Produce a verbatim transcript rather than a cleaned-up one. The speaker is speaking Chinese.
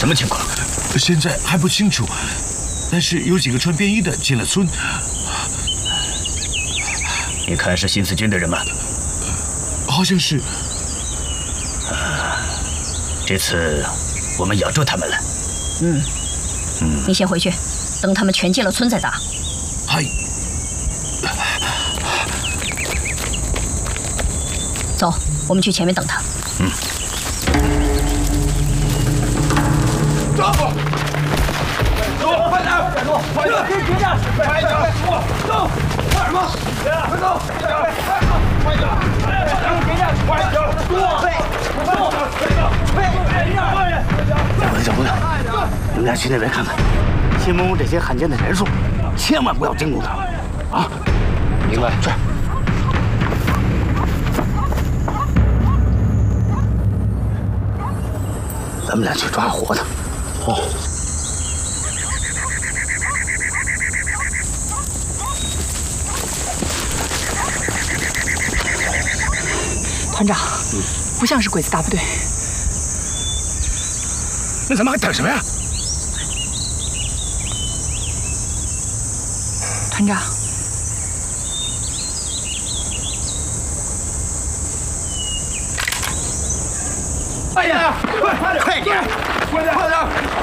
什么情况？ 现在还不清楚，但是有几个穿便衣的进了村。 你看是新四军的人吗？ 好像是。 啊，这次我们咬住他们了。 嗯，嗯，你先回去，等他们全进了村再打。 嗨。 走，我们去前面等他。 嗯。 走。 走，快点！站住！快点！别别站！快点！走！干什么？快走！快点！快点！快点！别站！快点！多！快走！快走！快！快点！ 我的小朋友，你们俩去那边看看，新蒙古这些汉奸的人数，千万不要惊动他们啊！ 明白。 去。咱们俩去抓活的。哦。 团长，嗯，不像是鬼子大部队。 那咱们还等什么呀？ 团长， 快点，快快点，快点，快点，快点！